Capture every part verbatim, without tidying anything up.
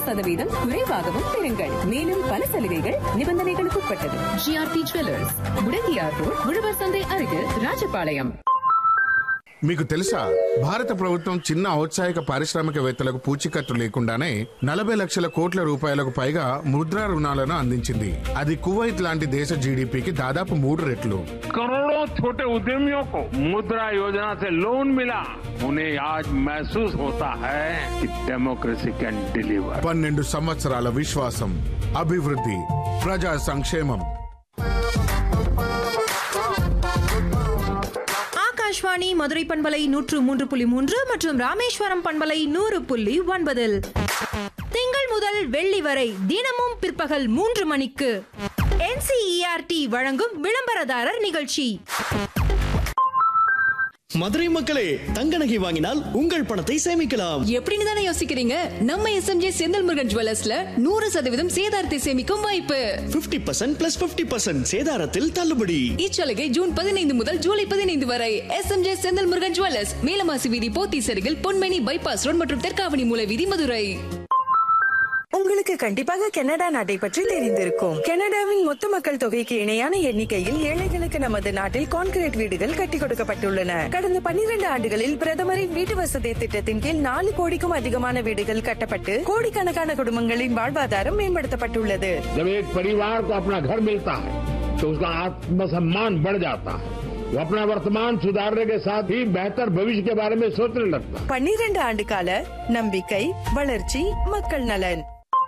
சதவீதம் குறைவாகவும் பெறுங்கள். மேலும் பல சலுகைகள் நிபந்தனைகளுக்கு உட்பட்டது. ஜிஆர்டி ஜுவல்லர்ஸ், முடங்கியார் ரோட், உழவர் சந்தை அருகில், ராஜபாளையம். మీకు తెలుసా భారత ప్రభుత్వం చిన్న ఔత్సాహిక పారిశ్రామికవేత్తలకు పూచీకత్తు లేకుండానే నలభై లక్షల కోట్ల రూపాయలకు పైగా ముద్రా రుణాలను అందించింది. అది కువైట్ లాంటి దేశ జీడీపీకి దాదాపు మూడు రెట్లు. करोड़ों छोटे उद्यमियों को मुद्रा योजना से लोन मिला. उन्हें आज महसूस होता है कि डेमोक्रेसी कैन डिलीवर. పన్నెండు సంవత్సరాల విశ్వాసం, అభివృద్ధి, ప్రజా సంక్షేమం. ஆகாஷ்வாணி மதுரை பண்பலை நூற்று மூன்று புள்ளி மூன்று மற்றும் ராமேஸ்வரம் பண்பலை நூறு புள்ளி ஒன்பதில் திங்கள் முதல் வெள்ளி வரை தினமும் பிற்பகல் மூன்று மணிக்கு என்சிஇஆர்டி வழங்கும் விளம்பரதாரர் நிகழ்ச்சி. மதுரை மக்களே, தங்க நகை வாங்கினால் உங்கள் பணத்தை சேமிக்கலாம். எப்படின்னு தானே யோசிக்கிறீங்க? நம்ம எஸ்எம்ஜே செந்தில் முருகன் ஜுவல்லர்ஸ்ல நூறு சதவீதம் சேதாரத்தை சேமிக்கும் வாய்ப்பு. Fifty percent plus fifty percent சேதாரத்தில் தள்ளுபடி. இச்சலுகை ஜூன் பதினைந்து முதல் ஜூலை பதினைந்து வரை. எஸ்எம்ஜே செந்தில் முருகன் ஜுவல்லர்ஸ், மேலமாசி வீதி, போத்தீசருகில், பொன்மேனி பைபாஸ் ரோட் மற்றும் தெற்காவணி மூல வீதி, மதுரை. உங்களுக்கு கண்டிப்பாக கனடா நாட்டை பற்றி தெரிந்திருக்கும். கனடாவின் மொத்த மக்கள் தொகைக்கு இணையான எண்ணிக்கையில் ஏழைகளுக்கு நமது நாட்டில் கான்கிரீட் வீடுகள் கட்டிக் கொடுக்கப்பட்டுள்ளன. கடந்த பன்னிரண்டு ஆண்டுகளில் பிரதமரின் வீட்டு வசதி திட்டத்தின் கீழ் நாலு கோடிக்கும் அதிகமான வீடுகள் கட்டப்பட்டு கோடிக்கணக்கான குடும்பங்களின் வாழ்வாதாரம் மேம்படுத்தப்பட்டுள்ளது. जब एक परिवार को अपना घर मिलता है तो उसका आत्मसम्मान बढ़ जाता है. वो अपना वर्तमान सुधारने के साथ ही बेहतर भविष्य के बारे में सोचने लगता है. பன்னிரண்டு ஆண்டு கால நம்பிக்கை, வளர்ச்சி, மக்கள் நலன்.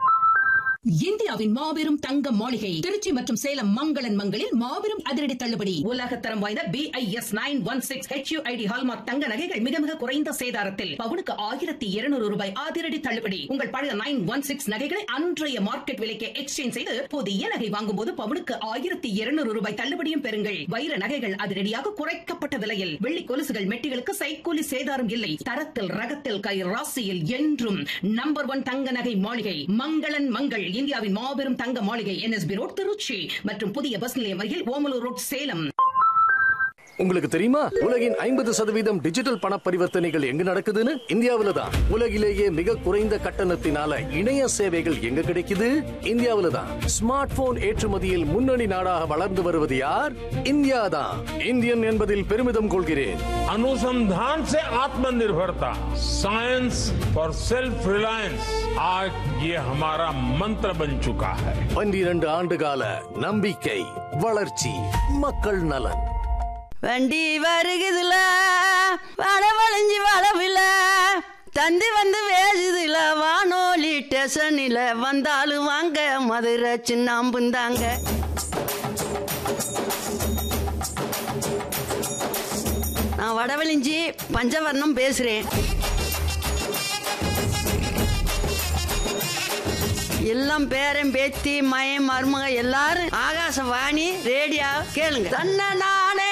இந்தியாவின் மாபெரும் தங்க மாளிகை திருச்சி மற்றும் சேலம் மங்களன் மங்களில் மாபெரும் அதிரடி தள்ளுபடி. உலகத்தரம் வாய்ந்த BIS nine one six HUID hallmark தங்க நகைகள் மிக மிக குறைந்த சேதாரத்தில் பவுனுக்கு ஆயிரத்தி இருநூறு ரூபாய் அதிரடி தள்ளுபடி. உங்கள் பழைய நைன் ஒன் சிக்ஸ் நகைகளை அன்றைய மார்க்கெட் விலைக்கு எக்ஸ்சேஞ்ச் செய்து புதிய நகை வாங்கும் போது பவுனுக்கு ஆயிரத்தி இருநூறு ரூபாய் தள்ளுபடியும் பெறுங்கள். வைர நகைகள் அதிரடியாக குறைக்கப்பட்ட விலையில். வெள்ளி கொலுசுகள், மெட்டிகளுக்கு சைக்கூலி சேதாரம் இல்லை. தரத்தில், ரகத்தில், கை ராசியில் என்றும் நம்பர் ஒன் தங்க நகை மாளிகை மங்களன் மங்கள். இந்தியாவின் மாபெரும் தங்க மாளிகை, என்எஸ்பி ரோட், திருச்சி மற்றும் புதிய பஸ் நிலையம் அருகில், ஓமலூர் ரோட், சேலம். உங்களுக்கு தெரியுமா, உலகின் ஐம்பது சதவீதம் டிஜிட்டல் பண பரிவர்த்தனைகள் எங்க நடக்குதுன்னு? இந்தியாவில தான். உலகிலேயே மிக குறைந்த கட்டணத்தினால இணைய சேவைகள் எங்க கிடைக்குது? இந்தியாவில தான். ஸ்மார்ட் போன் ஏற்றுமதியில் முன்னணி நாடாக வளர்ந்து வருவது யார்? இந்தியா தான். இந்தியன் என்பதில் பெருமிதம் கொள்கிறேன். अनुसंधान से आत्मनिर्भरता, साइंस फॉर सेल्फ रिलायंस, आज ये हमारा मंत्र बन चुका है. பன்னிரண்டு ஆண்டு கால நம்பிக்கை, வளர்ச்சி, மக்கள் நலன். வண்டி வருகுதுல, வளவழிஞ்சு வளவில, தந்தி வந்து வேசுதுல, வானோலி ஸ்டேஷனில் வந்தாலும் வாங்க, மதுரை சின்னாம்புந்தாங்க. நான் வடவழிஞ்சி பஞ்சவர்ணம் பேசுறேன். எல்லாம் பேரன் பேத்தி மயம் மருமக எல்லாரும் ஆகாசவாணி ரேடியோ கேளுங்க. தன்ன